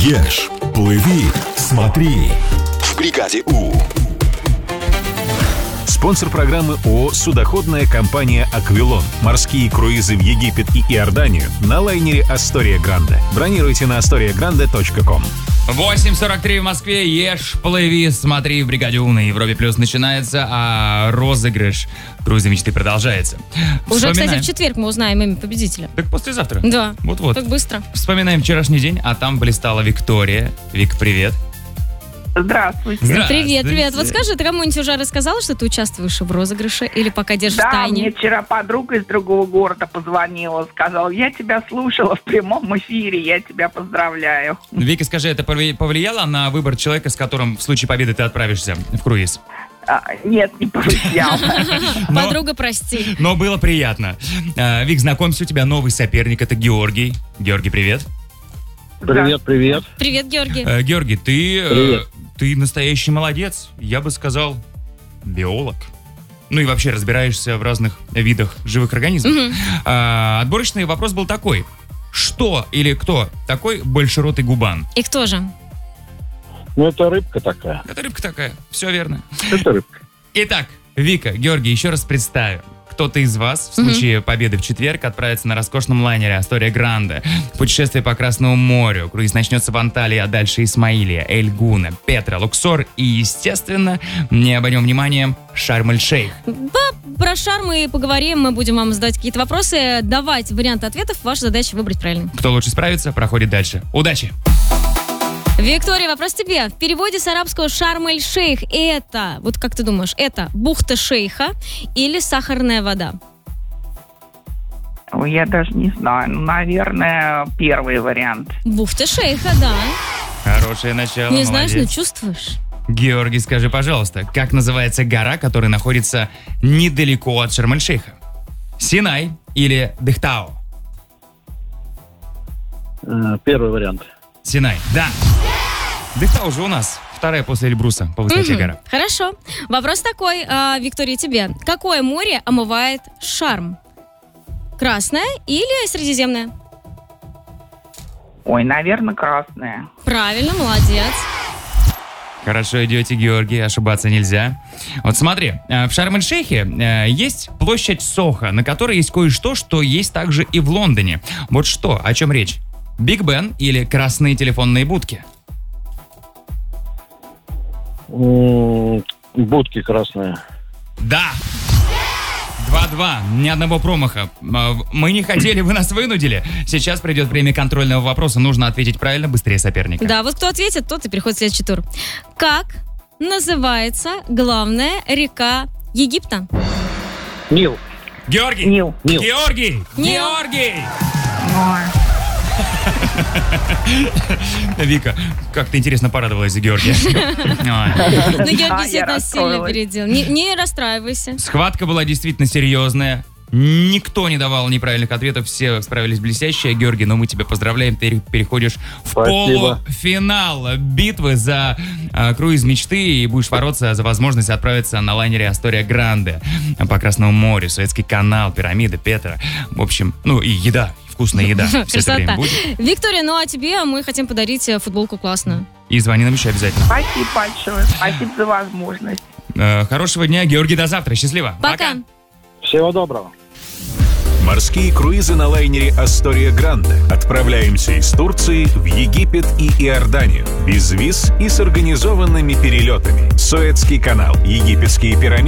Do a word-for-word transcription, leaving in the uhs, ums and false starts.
Ешь, плыви, смотри. В бригаде У. Спонсор программы ООО «Судоходная компания «Аквилон». Морские круизы в Египет и Иорданию на лайнере «Астория Гранде». Бронируйте на астория гранде точка ком. восемь сорок три в Москве. Ешь, плыви, смотри в бригаде У на Европе Плюс начинается, а розыгрыш «Круизы мечты» продолжается. Уже, кстати, в четверг мы узнаем имя победителя. Так послезавтра. Да. Вот-вот. Так быстро. Вспоминаем вчерашний день, а там блистала Виктория. Вик, привет. Здравствуйте. Здравствуйте. Привет, привет. Вот скажи, ты кому-нибудь уже рассказала, что ты участвуешь в розыгрыше или пока держишь Да, в тайне? мне вчера подруга из другого города позвонила, сказала, я тебя слушала в прямом эфире, я тебя поздравляю. Вика, скажи, это повлияло на выбор человека, с которым в случае победы ты отправишься в круиз? А, нет, не повлияло. Подруга, прости. Но было приятно. А, Вик, знакомься, у тебя новый соперник, это Георгий. Георгий, привет. Привет, привет. Привет, Георгий. Э, Георгий, ты, э, Привет. ты настоящий молодец. Я бы сказал, биолог. Ну и вообще разбираешься в разных видах живых организмов. Мгм. А, отборочный вопрос был такой. Что или кто такой большеротый губан? И кто же? Ну, это рыбка такая. Это рыбка такая. Все верно. Это рыбка. Итак, Вика, Георгий, еще раз представим. Кто-то из вас в случае победы в четверг отправится на роскошном лайнере «Астория Гранде» в путешествие по Красному морю. Круиз начнется в Анталии, а дальше Исмаилия, Эль-Гуна, Петра, Луксор и, естественно, не обойдем вниманием, Шарм-эль-Шейх. Да, про шар мы поговорим, мы будем вам задавать какие-то вопросы, давать варианты ответов. Ваша задача выбрать правильный. Кто лучше справится, проходит дальше. Удачи! Виктория, вопрос тебе. В переводе с арабского Шарм-эль-Шейх это, вот как ты думаешь, это бухта шейха или сахарная вода? Ой, я даже не знаю, ну, наверное, первый вариант. Бухта шейха, да. Хорошее начало, Не знаешь, но молодец. чувствуешь. Георгий, скажи, пожалуйста, как называется гора, которая находится недалеко от Шарм-эль-Шейха? Синай или Дыхтао? Э, Первый вариант. Синай, да. Дыхтао уже у нас. Вторая после Эльбруса по высоте Мгм. гора. Хорошо. Вопрос такой, а, Виктория, тебе. Какое море омывает Шарм? Красное или Средиземное? Ой, наверное, красная. Правильно, молодец. Хорошо идете, Георгий, ошибаться нельзя. Вот смотри, э, в Шарм-эль-Шейхе э, есть площадь Сохо, на которой есть кое-что, что есть также и в Лондоне. Вот что, о чем речь? Биг Бен или красные телефонные будки? М, Будки красные. Да! два-два, ни одного промаха. А, Мы не хотели, вы нас вынудили. Сейчас придет время контрольного вопроса. Нужно ответить правильно, быстрее соперника. Да, вот кто ответит, тот и переходит в следующий тур. Как называется главная река Египта? Нил. Георгий! Нил. Нил. Георгий! Нил. Георгий! Ой. Вика, как ты интересно порадовалась за Георгия. Ой. Ну, Георгий А, я сильно сильно расстроилась. опередил. Не, не расстраивайся. Схватка была действительно серьезная. Никто не давал неправильных ответов, все справились блестяще. Георгий, но мы тебя поздравляем, ты переходишь в Спасибо. полуфинал битвы за э, круиз мечты и будешь бороться за возможность отправиться на лайнере «Астория Гранде» по Красному морю, Суэцкий канал, пирамиды, Петра. В общем, ну и еда, вкусная еда. Все это Красота. время будет. Виктория, ну а тебе мы хотим подарить э, футболку классную. И звони нам еще обязательно. Спасибо большое, спасибо за возможность. Э, хорошего дня, Георгий, до завтра. Счастливо. Пока. Всего доброго. Морские круизы на лайнере «Астория Гранде». Отправляемся из Турции в Египет и Иорданию. Без виз и с организованными перелетами. Суэцкий канал, египетские пирамиды.